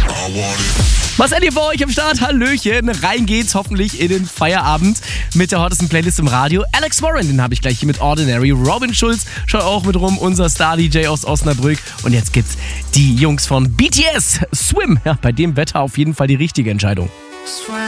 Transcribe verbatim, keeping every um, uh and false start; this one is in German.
Was seid ihr für euch am Start? Hallöchen, rein geht's hoffentlich in den Feierabend mit der hottesten Playlist im Radio. Alex Warren, den habe ich gleich hier mit Ordinary. Robin Schulz schaut auch mit rum, unser Star-D J aus Osnabrück. Und jetzt gibt's die Jungs von B T S, Swim. Ja, bei dem Wetter auf jeden Fall die richtige Entscheidung. Swim.